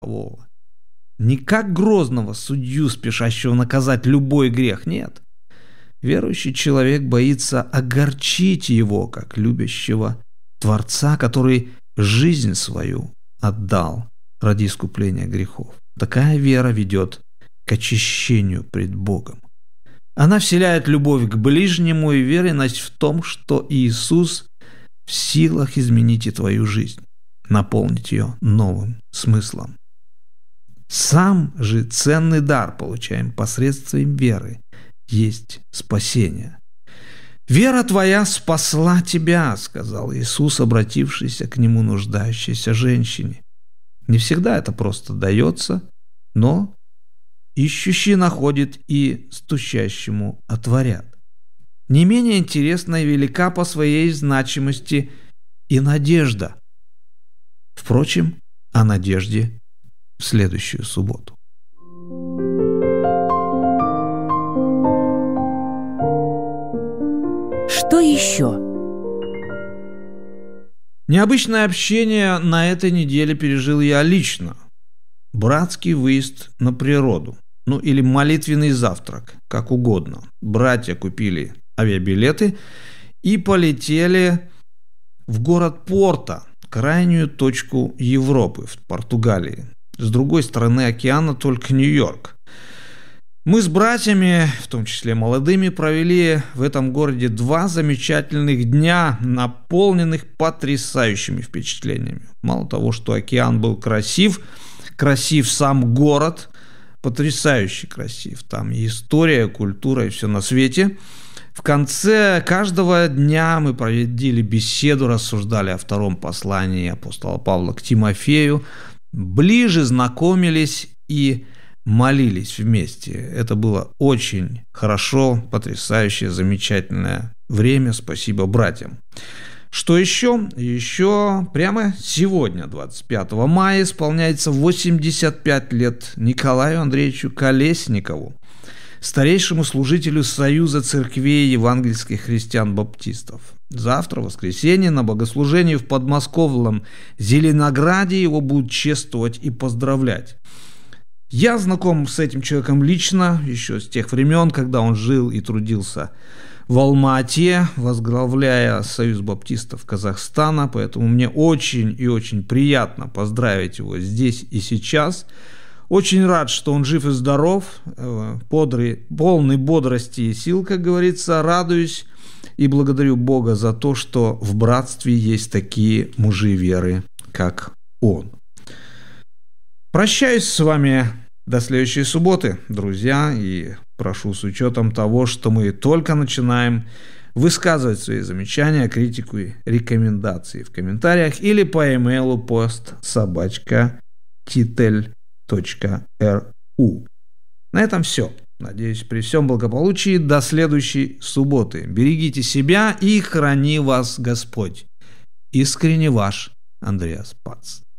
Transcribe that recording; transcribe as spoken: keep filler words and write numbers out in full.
Вова. Не как грозного судью, спешащего наказать любой грех, нет. Верующий человек боится огорчить его, как любящего Творца, который жизнь свою отдал ради искупления грехов. Такая вера ведет к очищению пред Богом. Она вселяет любовь к ближнему и уверенность в том, что Иисус в силах изменить и твою жизнь, наполнить ее новым смыслом. Сам же ценный дар получаем посредством веры, есть спасение. «Вера твоя спасла тебя», — сказал Иисус, обратившийся к нему нуждающейся женщине. Не всегда это просто дается, но ищущий находит и стучащему отворят. Не менее интересна и велика по своей значимости и надежда. Впрочем, о надежде в следующую субботу. Что еще? Необычное общение на этой неделе пережил я лично. Братский выезд на природу. Ну или молитвенный завтрак, как угодно. Братья купили авиабилеты и полетели в город Порто, крайнюю точку Европы, в Португалии. С другой стороны океана только Нью-Йорк. Мы с братьями, в том числе молодыми, провели в этом городе два замечательных дня, наполненных потрясающими впечатлениями. Мало того, что океан был красив, красив сам город, потрясающе красив. Там и история, культура, и все на свете. В конце каждого дня мы проводили беседу, рассуждали о втором послании апостола Павла к Тимофею, ближе знакомились и молились вместе. Это было очень хорошо, потрясающее, замечательное время. Спасибо братьям. Что еще? Еще прямо сегодня, двадцать пятого мая, исполняется восемьдесят пять лет Николаю Андреевичу Колесникову, старейшему служителю Союза церквей евангельских христиан-баптистов. Завтра, в воскресенье, на богослужении в подмосковном Зеленограде его будут чествовать и поздравлять. Я знаком с этим человеком лично, еще с тех времен, когда он жил и трудился в Алма-Ате, возглавляя Союз баптистов Казахстана, поэтому мне очень и очень приятно поздравить его здесь и сейчас. Очень рад, что он жив и здоров, бодрый, полный бодрости и сил, как говорится. Радуюсь и благодарю Бога за то, что в братстве есть такие мужи веры, как он. Прощаюсь с вами до следующей субботы, друзья, и прошу с учетом того, что мы только начинаем, высказывать свои замечания, критику и рекомендации в комментариях или по имейлу пост собачка титель точка ру. На этом все. Надеюсь, при всем благополучии до следующей субботы. Берегите себя и храни вас Господь. Искренне ваш Андреас Пац.